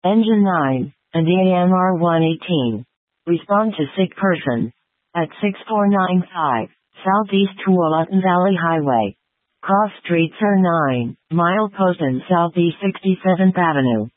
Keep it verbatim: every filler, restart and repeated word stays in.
Engine nine, and A M R one eighteen. Respond to sick person. At six four nine five, Southeast Tualatin Valley Highway. Cross streets are nine, mile post and Southeast sixty-seventh Avenue.